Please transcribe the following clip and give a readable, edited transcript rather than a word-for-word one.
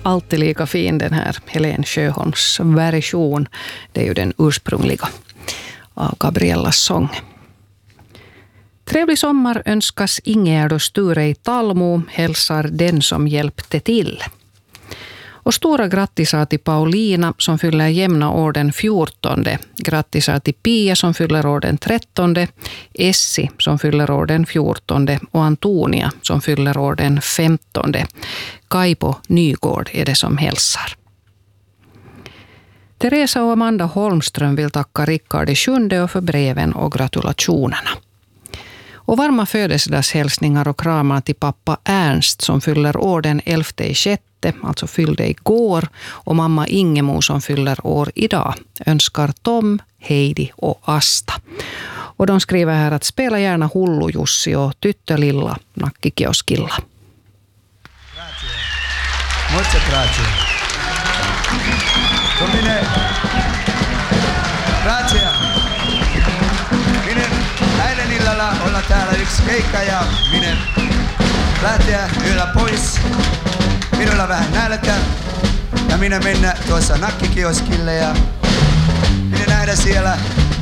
alltid lika fin, den här Helen Sjöholms version. Det är ju den ursprungliga av Gabriellas sång. Trevlig sommar önskas Ingegärd och Sture i Talmo, hälsar den som hjälpte till. Och stora grattisar till Paulina som fyller jämna år den 14. Grattisar till Pia som fyller år den 13. Essi som fyller år den 14. Och Antonia som fyller år den 15. Kaipo Nygård är det som hälsar. Teresa och Amanda Holmström vill tacka Rickard i 7 och för breven och gratulationerna. Och varma födelsedagshälsningar och kramar till pappa Ernst som fyller år den 11/6, alltså fyllde igår, och mamma Ingemo som fyller år idag. Önskar Tom, Heidi och Asta. Och de skriver här att spela gärna Hullu Jussi och Tyttölilla Nakkikioskilla. Grazie. Molte grazie. Grazie. Minä eilen illalla olla täällä yksi keikka ja minä lähteä yöllä pois. Minulla vähän nälkä ja minä mennä tuossa nakkikioskille ja minä nähdä siellä